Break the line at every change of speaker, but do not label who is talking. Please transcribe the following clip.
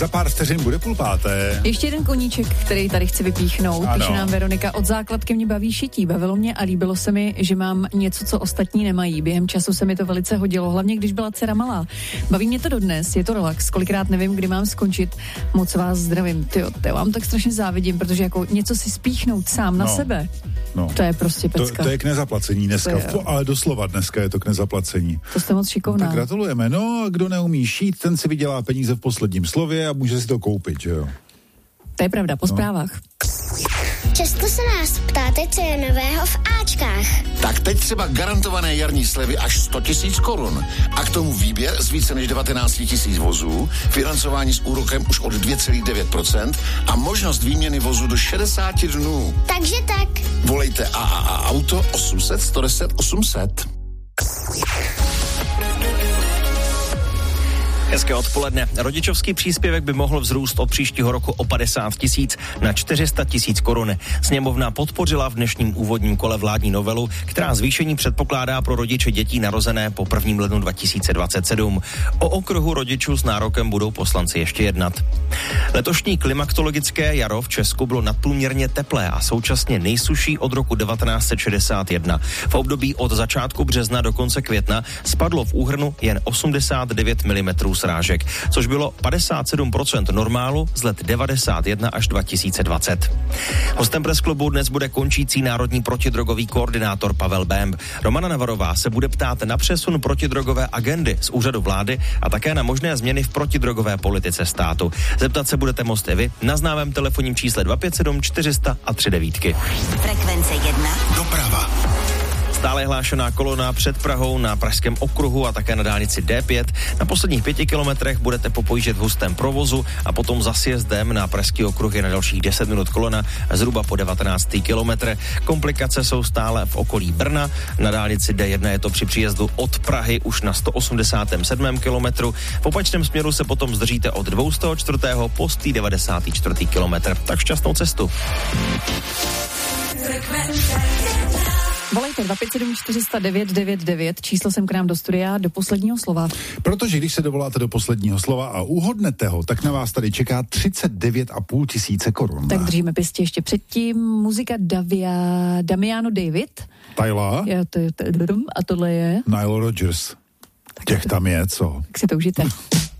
Za pár vteřin bude 4:30.
Ještě jeden koníček, který tady chci vypíchnout.
Ano.
Píše nám Veronika, od základky mě baví šití. Bavilo mě a líbilo se mi, že mám něco, co ostatní nemají. Během času se mi to velice hodilo, hlavně když byla dcera malá. Baví mě to dodnes, je to relax. Kolikrát nevím, kdy mám skončit. Moc vás zdravím. Tyjo, vám tak strašně závidím, protože jako něco si spíchnout sám na sebe.
No.
To je prostě pecka.
To je k nezaplacení dneska, ale doslova dneska je to k nezaplacení.
To jste moc šikovná.
Tak gratulujeme. No a kdo neumí šít, ten si vydělá peníze v posledním slově a může si to koupit, že jo?
To je pravda, po zprávách.
Často se nás ptáte, co je nového v Ačkách.
Tak teď třeba garantované jarní slevy až 100 000 korun. A k tomu výběr z více než 19 000 vozů, financování s úrokem už od 2,9% a možnost výměny vozu do 60 dnů.
Takže tak.
Volejte AAA Auto 800 110 800.
Hezké odpoledne. Rodičovský příspěvek by mohl vzrůst od příštího roku o 50 000 na 400 000 korun. Sněmovna podpořila v dnešním úvodním kole vládní novelu, která zvýšení předpokládá pro rodiče dětí narozené po 1. lednu 2027. O okruhu rodičů s nárokem budou poslanci ještě jednat. Letošní klimatologické jaro v Česku bylo nadprůměrně teplé a současně nejsušší od roku 1961. V období od začátku března do konce května spadlo v úhrnu jen 89 mm srážek, což bylo 57% normálu z let 91 až 2020. Hostem Press Clubu dnes bude končící národní protidrogový koordinátor Pavel Bemb. Romana Navarová se bude ptát na přesun protidrogové agendy z úřadu vlády a také na možné změny v protidrogové politice státu. Zeptat se budete moct i vy na známém telefonním čísle 257 400 a 39.
Frekvence 1.
Doprava.
Stále hlášená kolona před Prahou na Pražském okruhu a také na dálnici D5. Na posledních 5 kilometrech budete popojíždět v hustém provozu a potom za sjezdem na Pražský okruh je na dalších 10 minut kolona zhruba po 19. kilometr. Komplikace jsou stále v okolí Brna. Na dálnici D1 je to při příjezdu od Prahy už na 187. kilometru. V opačném směru se potom zdržíte od 204. po 194. kilometr. Tak šťastnou cestu.
Volejte 257 409 999, číslo sem k nám do studia, do posledního slova.
Protože když se dovoláte do posledního slova a uhodnete ho, tak na vás tady čeká 39,5 tisíce korun.
Tak držíme pěstě ještě předtím. Muzika Damiano David.
Tyla.
A tohle je...
Nile Rodgers. Těch tam je, co?
Tak si to užijte.